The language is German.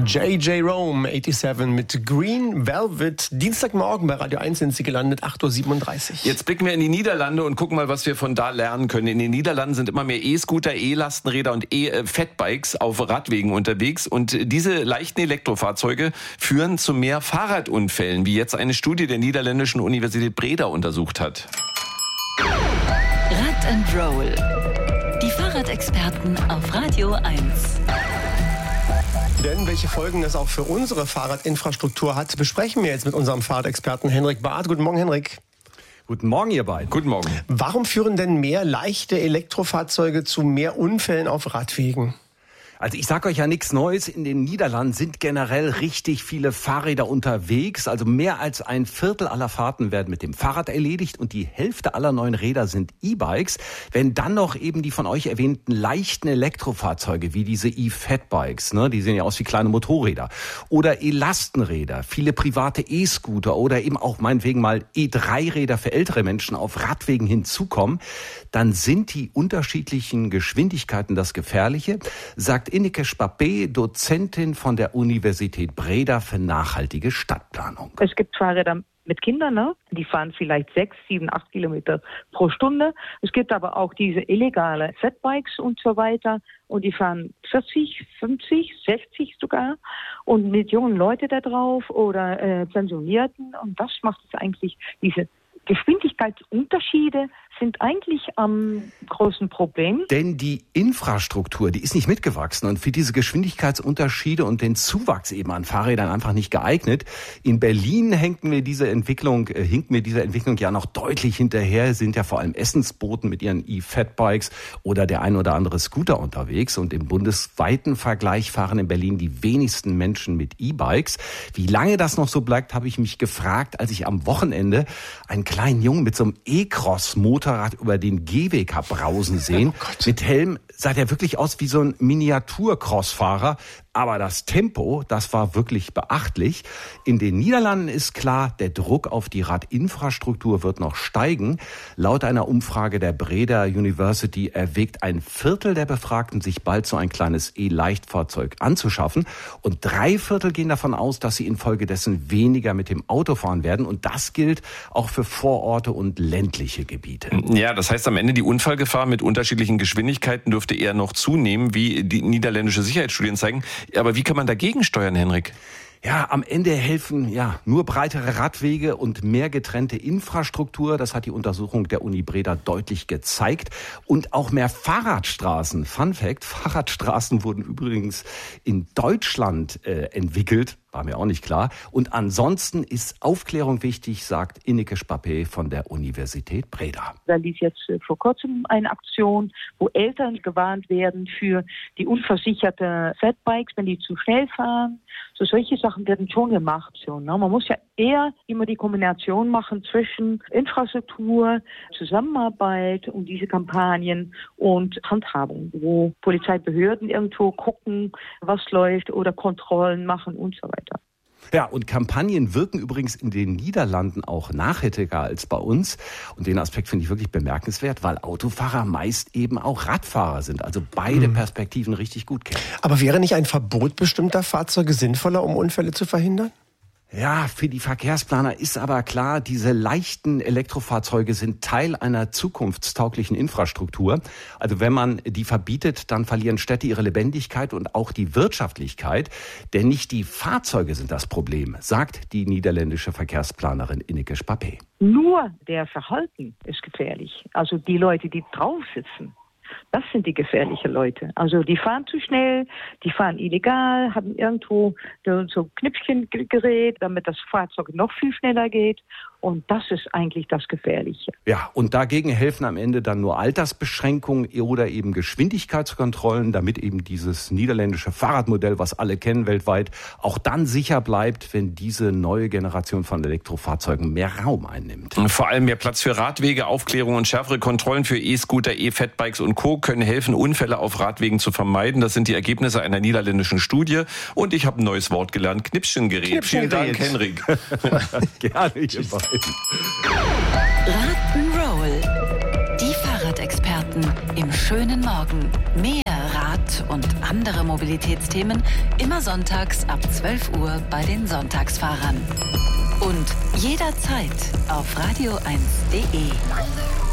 J.J. Rome, 87 mit Green Velvet. Dienstagmorgen bei Radio 1 sind sie gelandet, 8.37 Uhr. Jetzt blicken wir in die Niederlande und gucken mal, was wir von da lernen können. In den Niederlanden sind immer mehr E-Scooter, E-Lastenräder und E-Fatbikes auf Radwegen unterwegs. Und diese leichten Elektrofahrzeuge führen zu mehr Fahrradunfällen, wie jetzt eine Studie der niederländischen Universität Breda untersucht hat. Rad and Roll. Die Fahrradexperten auf Radio 1. Denn welche Folgen das auch für unsere Fahrradinfrastruktur hat, besprechen wir jetzt mit unserem Fahrradexperten Henrik Barth. Guten Morgen, Henrik. Guten Morgen, ihr beiden. Guten Morgen. Warum führen denn mehr leichte Elektrofahrzeuge zu mehr Unfällen auf Radwegen? Also ich sage euch ja nichts Neues, in den Niederlanden sind generell richtig viele Fahrräder unterwegs. Also mehr als ein Viertel aller Fahrten werden mit dem Fahrrad erledigt und die Hälfte aller neuen Räder sind E-Bikes. Wenn dann noch eben die von euch erwähnten leichten Elektrofahrzeuge wie diese E-Fatbikes, die sehen ja aus wie kleine Motorräder, oder E-Lastenräder, viele private E-Scooter oder eben auch meinetwegen mal E3-Räder für ältere Menschen auf Radwegen hinzukommen, dann sind die unterschiedlichen Geschwindigkeiten das Gefährliche, sagt Ineke Spapé, Dozentin von der Universität Breda für nachhaltige Stadtplanung. Es gibt Fahrräder mit Kindern, die fahren vielleicht 6, 7, 8 Kilometer pro Stunde. Es gibt aber auch diese illegale Fatbikes und so weiter. Und die fahren 40, 50, 60 sogar. Und mit jungen Leuten da drauf oder Pensionierten. Und das macht es eigentlich, diese Geschwindigkeitsunterschiede sind eigentlich am großen Problem. Denn die Infrastruktur, die ist nicht mitgewachsen und für diese Geschwindigkeitsunterschiede und den Zuwachs eben an Fahrrädern einfach nicht geeignet. In Berlin hinkt mir diese Entwicklung ja noch deutlich hinterher, sind ja vor allem Essensboten mit ihren E-Fatbikes oder der ein oder andere Scooter unterwegs und im bundesweiten Vergleich fahren in Berlin die wenigsten Menschen mit E-Bikes. Wie lange das noch so bleibt, habe ich mich gefragt, als ich am Wochenende einen kleinen Jungen mit so einem E-Cross-Motorrad über den Gehweg hab brausen sehen. Mit Helm sah der wirklich aus wie so ein Miniatur-Crossfahrer. Aber das Tempo, das war wirklich beachtlich. In den Niederlanden ist klar, der Druck auf die Radinfrastruktur wird noch steigen. Laut einer Umfrage der Breda University erwägt ein Viertel der Befragten, sich bald so ein kleines E-Leichtfahrzeug anzuschaffen. Und 3/4 gehen davon aus, dass sie infolgedessen weniger mit dem Auto fahren werden. Und das gilt auch für Vororte und ländliche Gebiete. Ja, das heißt am Ende, die Unfallgefahr mit unterschiedlichen Geschwindigkeiten dürfte eher noch zunehmen, wie die niederländische Sicherheitsstudien zeigen. Aber wie kann man dagegen steuern, Henrik? Ja, am Ende helfen nur breitere Radwege und mehr getrennte Infrastruktur. Das hat die Untersuchung der Uni Breda deutlich gezeigt. Und auch mehr Fahrradstraßen. Fun Fact, Fahrradstraßen wurden übrigens in Deutschland entwickelt. War mir auch nicht klar. Und ansonsten ist Aufklärung wichtig, sagt Ineke Spapé von der Universität Breda. Da lief jetzt vor kurzem eine Aktion, wo Eltern gewarnt werden für die unversicherte Fatbikes, wenn die zu schnell fahren. So solche Sachen werden schon gemacht. Man muss ja eher immer die Kombination machen zwischen Infrastruktur, Zusammenarbeit und diese Kampagnen und Handhabung, wo Polizeibehörden irgendwo gucken, was läuft oder Kontrollen machen und so weiter. Ja, und Kampagnen wirken übrigens in den Niederlanden auch nachhaltiger als bei uns. Und den Aspekt finde ich wirklich bemerkenswert, weil Autofahrer meist eben auch Radfahrer sind. Also beide Perspektiven richtig gut kennen. Aber wäre nicht ein Verbot bestimmter Fahrzeuge sinnvoller, um Unfälle zu verhindern? Ja, für die Verkehrsplaner ist aber klar, diese leichten Elektrofahrzeuge sind Teil einer zukunftstauglichen Infrastruktur. Also wenn man die verbietet, dann verlieren Städte ihre Lebendigkeit und auch die Wirtschaftlichkeit. Denn nicht die Fahrzeuge sind das Problem, sagt die niederländische Verkehrsplanerin Ineke Spapé. Nur der Verhalten ist gefährlich. Also die Leute, die drauf sitzen. Das sind die gefährlichen Leute. Also die fahren zu schnell, die fahren illegal, haben irgendwo so Knöpfchengerät, damit das Fahrzeug noch viel schneller geht. Und das ist eigentlich das Gefährliche. Ja, und dagegen helfen am Ende dann nur Altersbeschränkungen oder eben Geschwindigkeitskontrollen, damit eben dieses niederländische Fahrradmodell, was alle kennen weltweit, auch dann sicher bleibt, wenn diese neue Generation von Elektrofahrzeugen mehr Raum einnimmt. Vor allem mehr Platz für Radwege, Aufklärung und schärfere Kontrollen für E-Scooter, E-Fatbikes und Co. können helfen, Unfälle auf Radwegen zu vermeiden. Das sind die Ergebnisse einer niederländischen Studie. Und ich habe ein neues Wort gelernt, Knipschengerät. Vielen Dank, Henrik. Gerne, ihr beiden. Rock'n'Roll. Die Fahrradexperten im schönen Morgen. Mehr Rad Rad und andere Mobilitätsthemen immer sonntags ab 12 Uhr bei den Sonntagsfahrern. Und jederzeit auf radio1.de.